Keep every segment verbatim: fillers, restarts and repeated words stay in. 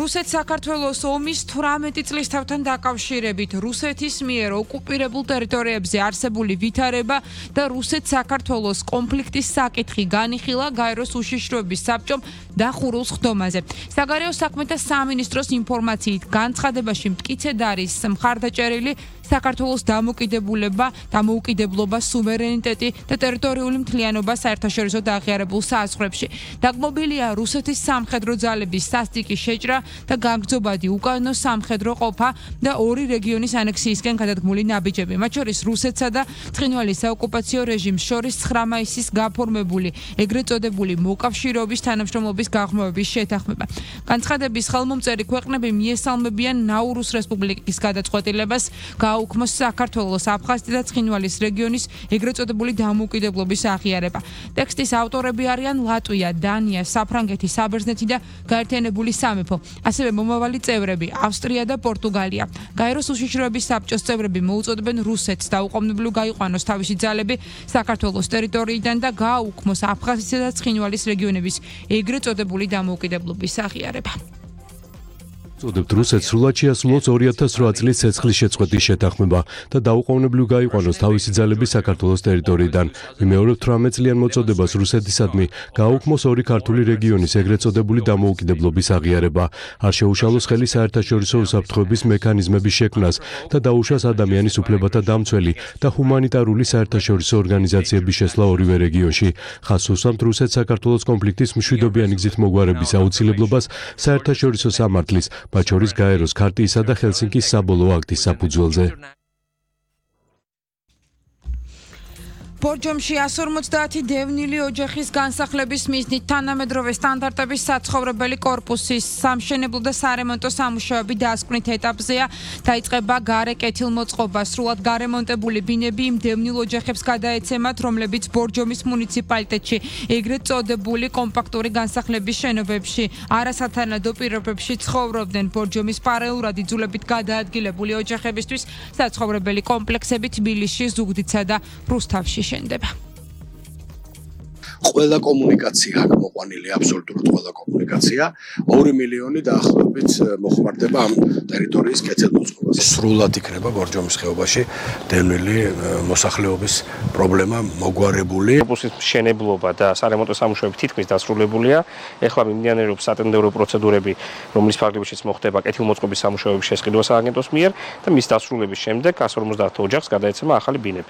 რუსეთ-საქართველოს ომის თვრამეტი წლის თავთან დაკავშირებით რუსეთის მიერ ოკუპირებულ ტერიტორიებზე არსებული ვითარება და რუსეთ-საქართველოს კონფლიქტის საკითხი განიხილა გაეროს უშიშროების საბჭომ დახურულ ხდომაზე. საგარეო საქმეთა სამინისტროს ინფორმაციით განცხადებაში მტკიცედ არის მხარდაჭერილი საქართველოს დამოუკიდებულება, დამოუკიდებლობა, სუვერენიტეტი და ტერიტორიული მთლიანობა საერთაშორისო აღიარებულ საზღვრებში. დაგმობილია რუსეთის სამხედრო ძალების სასტიკი შეჭრა და გაგრძობადი უკანონო სამხედრო ყოფა და ორი რეგიონის ანექსიისკენ გადადგმული ნაბიჯები, მათ შორის რუსეთსა და ცხინვალის საოკუპაციო რეჟიმს შორის ცხრა მაისის გაფორმებული ეგრეთ წოდებული მოკავშირეობის თანამშრომლობის გაღრმავების შეთანხმება. განცხადების ხელმომწერი ქვეყნები მიესალმებიან ნაურუს რესპუბლიკის გადაწყვეტილებას გააუქმოს საქართველოს, აფხაზეთის და ცხინვალის რეგიონის ეგრეთ წოდებული დამოუკიდებლობის აღიარება. ტექსტის ავტორები არიან ლატვია, დანია, საფრანგეთი, საბერძნეთი და გაერთიანებული სამეფო, ასევე მომავალი წევრები ავსტრია და პორტუგალია. გაეროს უშიშროების საბჭოს წევრები მოუწოდებენ რუსეთს დაუყოვნებლივ გაიყვანოს თავისი ძალები საქართველოს ტერიტორიიდან და გააუქმოს აფხაზეთისა და ცხინვალის რეგიონების ეგრეთ წოდებული დამოუკიდებლობის აღიარება. წოდებთ რუსეთს სრულად შეასრულოს ორი ათას რვა წლის ცეცხლის შეწყვეტის შეთანხმება და დაუყოვნებლივ გაიყვანოს თავისი ძალები საქართველოს ტერიტორიიდან. ვიმეორებთ თვრამეტ წლიან მოწოდებას რუსეთისადმი გააუქმოს ორი ქართული რეგიონის ეგრეთ წოდებული დამოუკიდებლობის აღიარება. არ შეუშალოს ხელი საერთაშორისო უსაფრთხოების მექანიზმების შექმნას და დაუშვას ადამიანის უფლებათა დამცველი და ჰუმანიტარული საერთაშორისო ორგანიზაციების შესვლა ორივე რეგიონში. ხაზს უსვამთ რუსეთ-საქართველოს კონფლიქტის მშვიდობიანი გზით მოგვარების აუცილებლობას საერთაშორისო სამართლის მათ შორის გაეროს ქარტიისა და ჰელსინკის საბოლოო აქტის საფუძველზე. ბორჯომში εκατს ორმოცდაათი დევნილი ოჯახის განსახლების მიზნით თანამედროვე სტანდარტების საცხოვრებელი კორპუსის სამშენებლო და სარემონტო სამუშაოები დასკვნით ეტაპზეა. დაიწყება გარე კეთილმოწყობა. სრულად გარემონტებული ბინები იმ დევნილ ოჯახებს გადაეცემათ, რომლებიც ბორჯომის მუნიციპალიტეტში ეგრეთ წოდებული კომპაქტური განსახლების შენობებში არასათანადო პირობებში ცხოვრობდნენ. ბორჯომის პარალელურად იძულებით გადაადგილებული ოჯახებისთვის საცხოვრებელი კომპლექსები თბილისში, ზუგდიდსა და რუსთავში შენდება. ყველა კომუნიკაცია აქ მოყვანილი, აბსოლუტურად ყველა კომუნიკაცია, ორი მილიონი დაახლოებით მოხმარდება ამ ტერიტორიის კეთილმოწყობას. სრულად იქნება ბორჯომის ხეობაში დევნილი მოსახლეობის პრობლემა მოგვარებული. კორპუსის მშენებლობა და სარემონტო სამუშაოები თითქმის დასრულებულია. ეხლა მიმდინარეობს სატენდერო პროცედურები, რომლის ფარგლებშიც მოხდება კეთილმოწყობის სამუშაოების შესყიდვა სააგენტოს მიერ და მის დასრულების შემდეგ εκατს ორმოცდაათ ოჯახს გადაეცემა ახალი ბინები.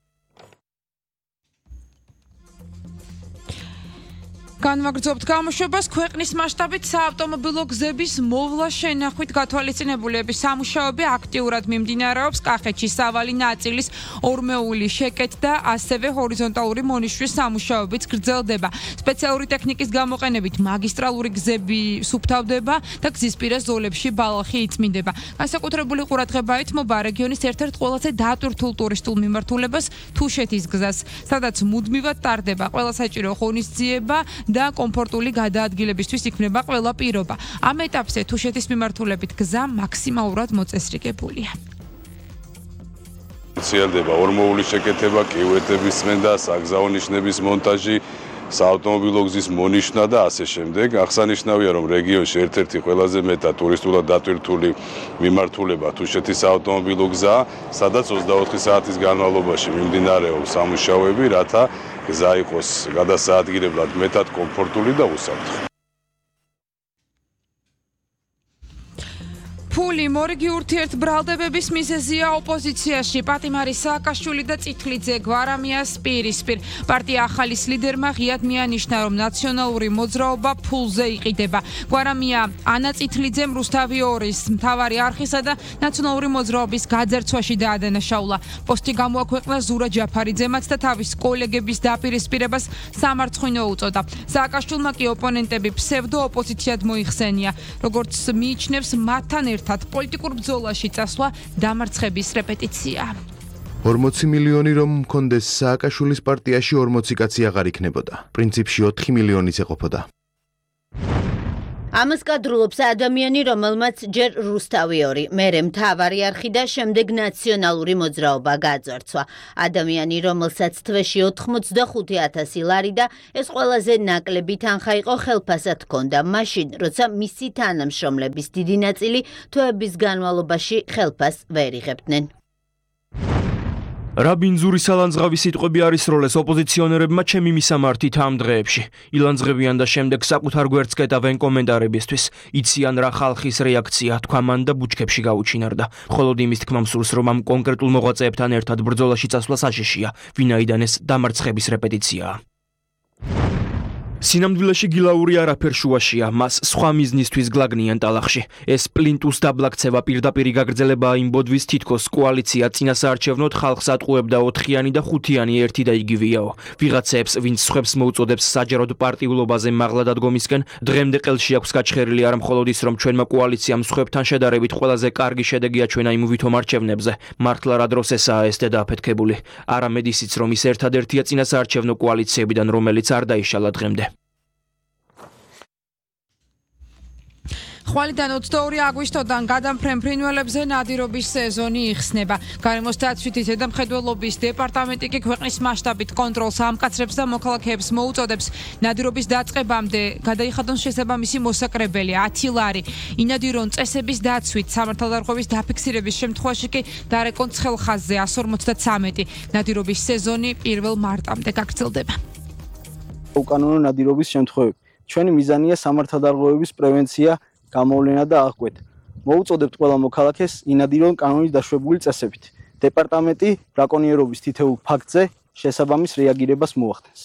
განვაგრძობთ გამოშვებას. ქვეყნის მასშტაბით საავტომობილო გზების მოვლა შენახვით გათვალისწინებულების სამუშაოები აქტიურად მიმდინარეობს. კახეთში სავალი ნაწილის ორმეული შეკეთდა, ასევე ჰორიზონტალური მონიშვის სამუშაოებიც გრძელდება. სპეციალური ტექნიკის გამოყენებით მაგისტრალური გზები სუფთავდება და გზისპირა ზოლებში ბალახი იწმინდება. განსაკუთრებული ყურადღება ეთმობა რეგიონის ერთ-ერთ ყველაზე დატვირთულ ტურისტულ მიმართულებას თუშეთის გზას, სადაც მუდმივად ტარდება ყველა საჭირო ღონისძიება და კომფორტული გადაადგილებისთვის იქნება ყველა პირობა. ამ ეტაპზე თუშეთის მიმართულებით გზა მაქსიმალურად მოწესრიგებულია. ხორციელდება ორმოული შეკეთება, კიუეტების წმენდა, საგზაო ნიშნების მონტაჟი, საავტომობილო გზის მონიშნა და ასე შემდეგ. აღსანიშნავია, რომ რეგიონში ერთ-ერთი ყველაზე მეტად ტურისტულად დატვირთული მიმართულება თუშეთის საავტომობილო გზაა, სადაც ოცდაოთხი საათის განმავლობაში მიმდინარეობს სამუშაოები, რათა გზა იყოს გადასაადგილებლად მეტად კომფორტული და უსაფრთხო. ფული მორიგი ურთიერთბრალდებების მიზეზია ოპოზიციაში. პატიმარი სააკაშვილი და წითლიძე გვარამიას პირისპირ. პარტია ახალის ლიდერმა ღიად მიანიშნა, რომ ნაციონალური მოძრაობა ფულზე იყიდება. გვარამია ანა წითლიძემ რუსთავი ორის მთავარი არხისა და ნაციონალური მოძრაობის გაძერცვაში დაადანაშაულა. პოსტი გამოაქვეყნა ზურა ჯაფარიძემაც და თავის კოლეგების დაპირისპირებას სამარცხვინო უწოდა. სააკაშვილმა კი ოპონენტები ფსევდო ოპოზიციად მოიხსენია. როგორც მიიჩნევს, მათთან ერთად პოლიტიკურ ბრძოლაში წასვლა დამარცხების რეპეტიცია. ორმოცი მილიონი რომ მქონდეს სააკაშვილის პარტიაში ორმოცი კაცი აღარ იქნებოდა. პრინციპში ოთხი მილიონიც ეყოფოდა. ამას კადრულობს ადამიანი, რომელმაც ჯერ რუსთავი ორი, მერე მთავარი არხი და შემდეგ ნაციონალური მოძრაობა გაძარცვა. ადამიანი, რომელსაც თვეში ოთხმოცდახუთი ათასი ლარი და ეს ყველაზე ნაკლები თანხა იყო ხელფასად ჰქონდა მაშინ, როცა მისი თანამშრომლების დიდი ნაწილი თვეების განმავლობაში ხელფასს ვერ იღებდნენ. რა ბინძური სალანძღავი სიტყვები არის როლეს ოპოზიციონერებმა ჩემი მისამართით ამ დღეებში. ილანძღებიან და შემდეგ საკუთარ გვერდს კეტავენ კომენტარებისთვის. იციან რა ხალხის რეაქცია თქვა მან და ბუჩქებში გაუჩინარდა. მხოლოდ იმის თქმა მსურს, რომ ამ კონკრეტულ მოღვაწეებთან ერთად ბრძოლაში წასვლა საშიშია, ვინაიდან ეს დამარცხების რეპეტიციაა. სინამდვილეში გილაური არაფერ შუაშია, მას სხვა მიზნისთვის გლაგნიან ტალახში. ეს პლინტუს დაბლაქცევა პირდაპირი გაგრძელებაა იმ ბოდვის თითქოს კოალიცია წინასაარჩევნოდ ხალხს ატყუებდა ოთხიანი და ხუთიანი ერთი და იგივეაო. ვიღაცებს, ვინც სხვებს მოუწოდებს საჯაროდ პარტიულობაზე მაღლა დადგომისკენ, დღემდე ყელში აქვს გაჩხერილი არა მხოლოდ ის, რომ ჩვენმა კოალიციამ სხვებთან შედარებით ყველაზე კარგი შედეგი აჩვენა იმ ვითომ არჩევნებზე. მართლა რა დროს ესაა ეს დედააფეთქებული. არამედ ისიც, რომ ის ერთადერთია წინასაარჩევნო კოალიციებიდან, რომელიც არ დაიშალა დღემდე. ხვალიდან ოცდაორი აგვისტოდან გადამფრენ ფრინველებზე ნადირობის სეზონი იხსნება. გარემოს დაცვითი ზედამხედველობის დეპარტამენტი კი ქვეყნის მასშტაბით კონტროლს ამკაცრებს და მოქალაქეებს მოუწოდებს ნადირობის დაწყებამდე გადაიხადონ შესაბამისი მოსაკრებელი ათი ლარი. ინადირონ წესების დაცვით სამართალდარღვევის დაფიქსირების შემთხვევაში კი დარეკონ ცხელხაზზე εκατს ორმოცდათვრამეტი. ნადირობის სეზონი პირველ მარტამდე გაგრძელდება. უკანონო ნადირობის შემთხვევები. ჩვენი მიზანია სამართალდარღვევების პრევენცია, გამოვლენა და აღკვეთა. მოუწოდებთ ყველა მოქალაქეს ინადირონ კანონის დაშვებული წესებით. დეპარტამენტი ბრაკონიერობის თითოეულ ფაქტზე შესაბამის რეაგირებას მოახდენს.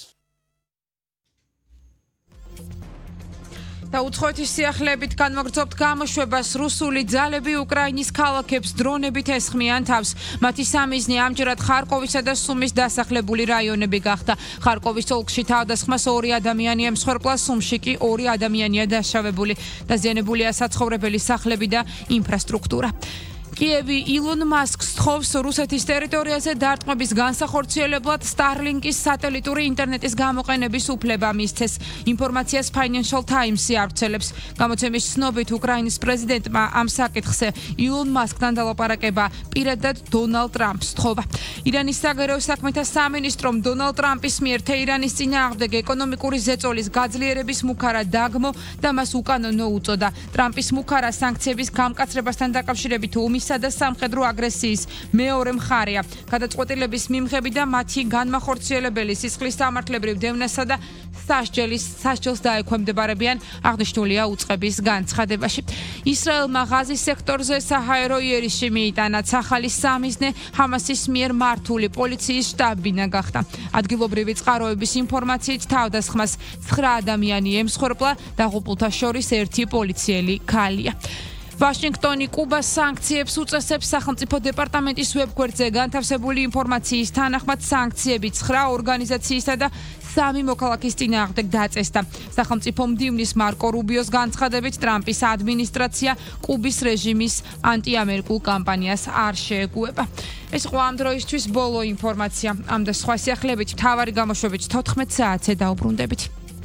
და უცხოეთის სიახლეებით განმოგრძობთ გამოშვებას რუსული ძალები უკრაინის ქალაქებს დრონებით ესხმიან თავს. მათი სამიზნე ამჯერად ხარკოვისა და სუმის დასახლებული რაიონები გახდა. ხარკოვის ოლქში თავდასხმას ორი ადამიანი ემსხვერპლა, სუმში კი ორი ადამიანია დაშავებული. დაზიანებულია საცხოვრებელი სახლები და ინფრასტრუქტურა. კიევი ილონ მასკს თხოვს რუსეთის ტერიტორიაზე დარტყმების განსახორციელებლად Starlink-ის სატელიტური ინტერნეტის გამოყენების უფლება მისცეს. ინფორმაციას Financial Times-ი ავრცელებს. გამოცემის ცნობით უკრაინის პრეზიდენტმა ამ საკითხზე ილონ მასკთან დალაპარაკება პირადად დონალდ ტრამპს თხოვა. ირანის საგარეო საქმეთა სამინისტრომ დონალდ ტრამპის მიერ თეირანის წინააღმდეგ ეკონომიკური ზეწოლის გაძლიერების მუქარა დაგმო და მას უკანონო უწოდა. ტრამპის მუქარა სანქციების გამკაცრებასთან დაკავშირებით ომის და სამხედრო აგრესიის მეორე მხარეა. გადაწყვეტილების მიმღები და მათი განმახორციელებელი სისხლის სამართლებრივ დევნასა და სასჯელის სასჯელს დაექვემდებარებიან აღნიშნულია უწყების განცხადებაში. ისრაელმა ღაზის სექტორზე საჰაერო იერიში მიიტანა. ახალი სამიზნე ჰამასის მიერ მართული პოლიციის შტაბ-ბინა გახდა. ადგილობრივი წყაროების ინფორმაციით თავდასხმას ცხრა ადამიანი ემსხვერპლა, დაღუპულთა შორის ერთი პოლიციელი ქალია. ვაშინგტონი კუბას სანქციებს უწესებს. სახელმწიფო დეპარტამენტის ვებგვერდზე განთავსებული ინფორმაციის თანახმად სანქციები ცხრა ორგანიზაციისა და სამი მოქალაქის წინააღმდეგ დაწესდა. სახელმწიფო მდივნის მარკო რუბიოს განცხადებით ტრამპის ადმინისტრაცია კუბის რეჟიმის ანტიამერიკულ კამპანიას არ შეეგუება. ეს იყო ამ დროისთვის ბოლო ინფორმაცია. ამ და სხვა სიახლეებით მთავარი გამოშვებით თოთხმეტ საათზე დაუბრუნდებით.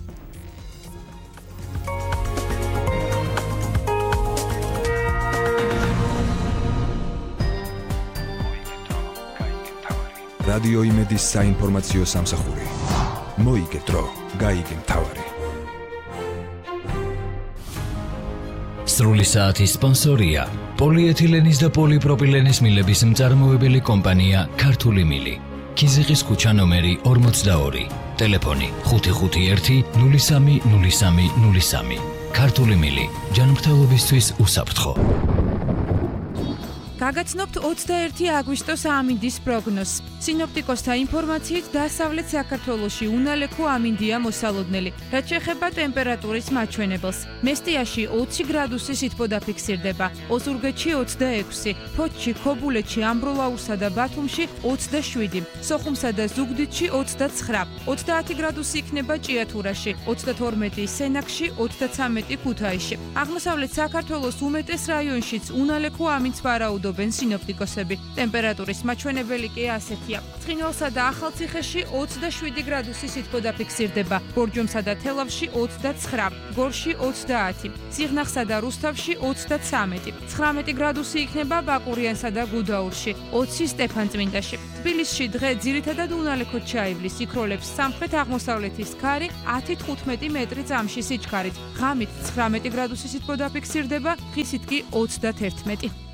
რადიო იმედის საინფორმაციო სამსახური. მოიგეთ დრო, გაიგე მთავარი. სრული საათის სპონსორია პოლიეთილენის და პოლიპროპილენის მილების მწარმოებელი კომპანია ქართული მილი. ქიზიყის ქუჩა ნომერი ორმოცდაორი. ტელეფონი ხუთი ხუთი ერთი ნული სამი ნული სამი ნული სამი. ქართული მილი. ჯანმრთელობისთვის უსაფრთხო. გაგაცნობთ ოცდაერთი აგვისტოს ამინდის პროგნოზს. სინოპტიკოსთა ინფორმაციით დასავლეთ საქართველოში უნალექო ამინდია მოსალოდნელი. რაც შეეხება ტემპერატურის მაჩვენებელს. მესტიაში ოცი გრადუსი სითბო დაფიქსირდება. ოზურგეთში ოცდაექვსი, ფოთში, ქობულეთში, ამბროლაურსა და ბათუმში ოცდაშვიდი, სოხუმსა და ზუგდიდში ოცდაცხრა, ოცდაათი გრადუსი იქნება ჭიათურაში, ოცდათორმეტი სენაკში, ოცდაცამეტი ქუთაისში. აღმოსავლეთ საქართველოს უმეტეს რაიონშიც უნალექო ამინდს ვარაუდობენ. ამბობენ სინოპტიკოსები. ტემპერატურის მაჩვენებელი კი ასეთია. ცხინვალსა და ახალციხეში ოცდაშვიდი გრადუსი სითბო დაფიქსირდება, ბორჯომსა და თელავში ოცდაცხრა, გორში ოცდაათი, სიღნაღსა და რუსთავში ოცდაცამეტი, ცხრამეტი გრადუსი იქნება ბაკურიანსა და გუდაურში, ოცი სტეფანწმინდაში. თბილისში დღე ძირითადად უნალექოდ ჩაივლის, იქროლებს სამხრეთ-აღმოსავლეთის ქარი ათი თხუთმეტი მეტრი წამში სიჩქარით. ღამით ცხრამეტი გრადუსი სითბო დაფიქსირდება, ხისით კი ოცდათერთმეტი.